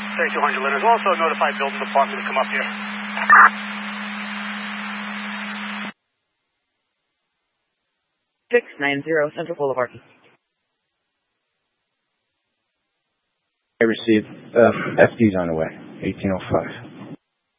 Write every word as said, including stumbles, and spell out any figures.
thirty-two hundred Leonard. Also notified building department to come up here. six ninety Central Boulevard. I received uh, F D's on the way, eighteen oh five.